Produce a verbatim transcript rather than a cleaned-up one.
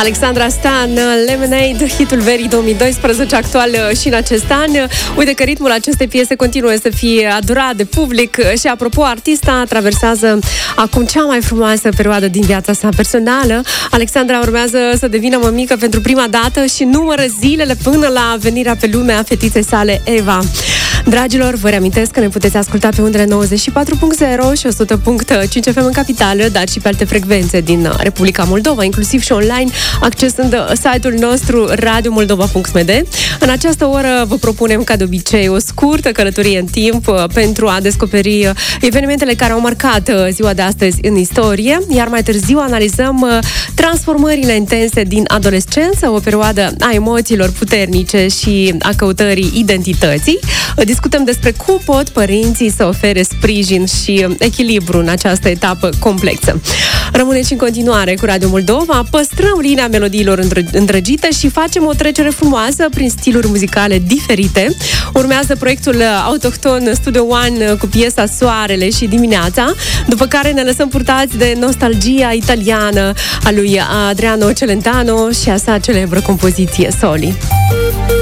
Alexandra Stan, Lemonade, hitul verii două mii doisprezece, actual și în acest an. Uite că ritmul acestei piese continuă să fie adorat de public și, apropo, artista traversează acum cea mai frumoasă perioadă din viața sa personală. Alexandra urmează să devină mămică pentru prima dată și numără zilele până la venirea pe lume a fetiței sale, Eva. Dragilor, vă reamintesc că ne puteți asculta pe undele nouăzeci și patru punct zero și o sută punct cinci F M în capitală, dar și pe alte frecvențe din Republica Moldova, inclusiv și online, accesând site-ul nostru radio moldova punct m d. În această oră vă propunem, ca de obicei, o scurtă călătorie în timp pentru a descoperi evenimentele care au marcat ziua de astăzi în istorie, iar mai târziu analizăm transformările intense din adolescență, o perioadă a emoțiilor puternice și a căutării identității. Discutăm despre cum pot părinții să ofere sprijin și echilibru în această etapă complexă. Rămâneți în continuare cu Radio Moldova, păstrăm linia melodiilor îndrăgite și facem o trecere frumoasă prin stiluri muzicale diferite. Urmează proiectul autohton Studio One cu piesa Soarele și Dimineața, după care ne lăsăm purtați de nostalgia italiană a lui Adriano Celentano și a sa celebră compoziție Soli.